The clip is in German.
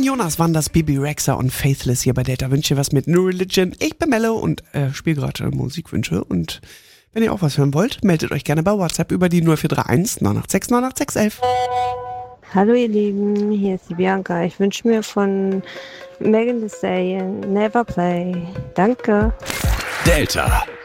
und Jonas waren das, Bibi Rexha und Faithless hier bei Delta. Wünsche was mit New Religion. Ich bin Mello und spiele gerade Musikwünsche. Und wenn ihr auch was hören wollt, meldet euch gerne bei WhatsApp über die 0431 986 98611. Hallo ihr Lieben, hier ist die Bianca. Ich wünsche mir von Megan Thee Stallion Never Play. Danke. Delta.